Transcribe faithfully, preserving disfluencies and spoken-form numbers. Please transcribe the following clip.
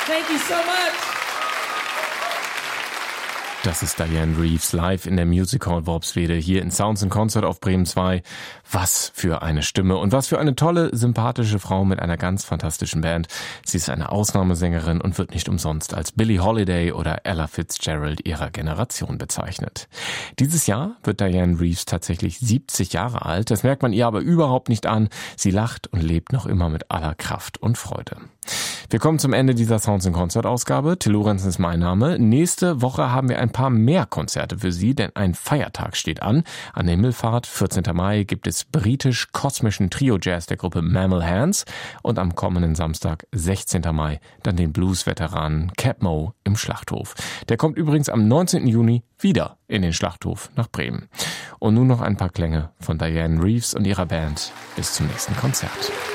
Thank you so much. Das ist Dianne Reeves live in der Music Hall Worpswede hier in Sounds in Concert auf Bremen zwei. Was für eine Stimme und was für eine tolle, sympathische Frau mit einer ganz fantastischen Band. Sie ist eine Ausnahmesängerin und wird nicht umsonst als Billie Holiday oder Ella Fitzgerald ihrer Generation bezeichnet. Dieses Jahr wird Dianne Reeves tatsächlich siebzig Jahre alt. Das merkt man ihr aber überhaupt nicht an. Sie lacht und lebt noch immer mit aller Kraft und Freude. Wir kommen zum Ende dieser Sounds in Concert Ausgabe. Till Lorenzen ist mein Name. Nächste Woche haben wir ein paar mehr Konzerte für Sie, denn ein Feiertag steht an. An der Himmelfahrt, vierzehnten Mai, gibt es britisch-kosmischen Trio-Jazz der Gruppe Mammal Hands und am kommenden Samstag, sechzehnten Mai, dann den Blues-Veteranen Cap Moe im Schlachthof. Der kommt übrigens am neunzehnten Juni wieder in den Schlachthof nach Bremen. Und nun noch ein paar Klänge von Dianne Reeves und ihrer Band. Bis zum nächsten Konzert.